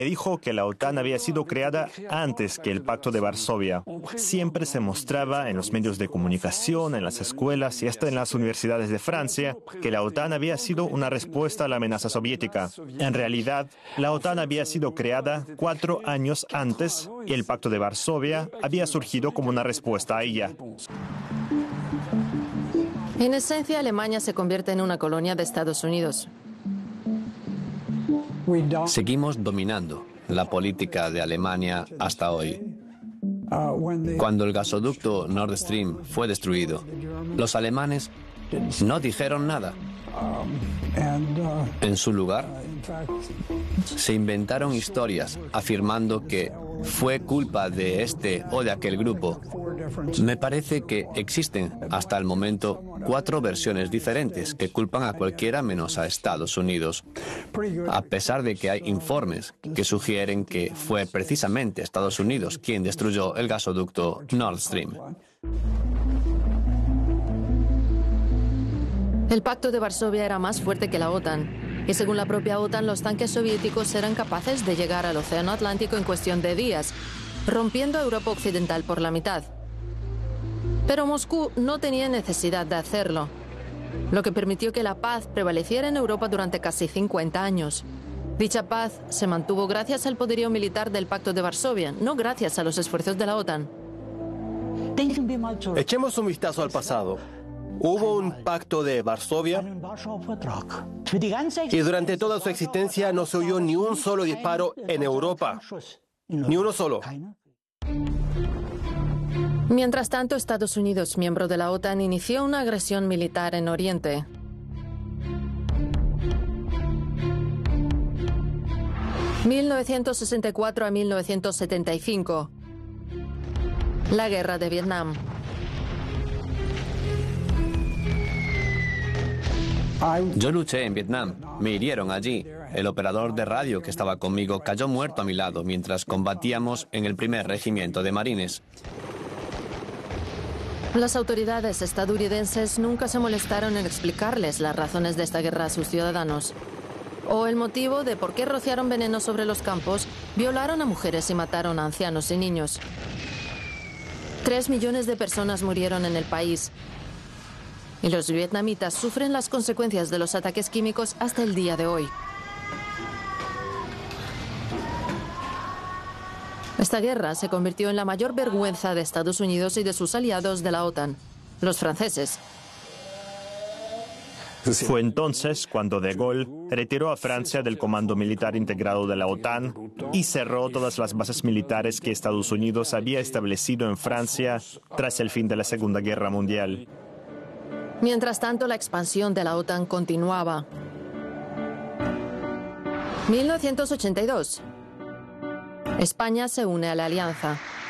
Dijo que la OTAN había sido creada antes que el Pacto de Varsovia. Siempre se mostraba en los medios de comunicación, en las escuelas y hasta en las universidades de Francia que la OTAN había sido una respuesta a la amenaza soviética. En realidad, la OTAN había sido creada 4 años antes y el Pacto de Varsovia había surgido como una respuesta a ella. En esencia, Alemania se convierte en una colonia de Estados Unidos. Seguimos dominando la política de Alemania hasta hoy. Cuando el gasoducto Nord Stream fue destruido, los alemanes no dijeron nada. En su lugar, se inventaron historias afirmando que fue culpa de este o de aquel grupo. Me parece que existen hasta el momento 4 versiones diferentes que culpan a cualquiera menos a Estados Unidos, a pesar de que hay informes que sugieren que fue precisamente Estados Unidos quien destruyó el gasoducto Nord Stream. El Pacto de Varsovia era más fuerte que la OTAN, y según la propia OTAN, los tanques soviéticos eran capaces de llegar al Océano Atlántico en cuestión de días, rompiendo a Europa Occidental por la mitad. Pero Moscú no tenía necesidad de hacerlo, lo que permitió que la paz prevaleciera en Europa durante casi 50 años. Dicha paz se mantuvo gracias al poderío militar del Pacto de Varsovia, no gracias a los esfuerzos de la OTAN. Echemos un vistazo al pasado. Hubo un pacto de Varsovia y durante toda su existencia no se oyó ni un solo disparo en Europa. Ni uno solo. Mientras tanto, Estados Unidos, miembro de la OTAN, inició una agresión militar en Oriente. (1964 a 1975). La Guerra de Vietnam. Yo luché en Vietnam, me hirieron allí. El operador de radio que estaba conmigo cayó muerto a mi lado mientras combatíamos en el primer regimiento de marines. Las autoridades estadounidenses nunca se molestaron en explicarles las razones de esta guerra a sus ciudadanos, o el motivo de por qué rociaron veneno sobre los campos, violaron a mujeres y mataron a ancianos y niños. 3 millones de personas murieron en el país. Y los vietnamitas sufren las consecuencias de los ataques químicos hasta el día de hoy. Esta guerra se convirtió en la mayor vergüenza de Estados Unidos y de sus aliados de la OTAN, los franceses. Fue entonces cuando De Gaulle retiró a Francia del Comando Militar Integrado de la OTAN y cerró todas las bases militares que Estados Unidos había establecido en Francia tras el fin de la Segunda Guerra Mundial. Mientras tanto, la expansión de la OTAN continuaba. 1982. España se une a la alianza.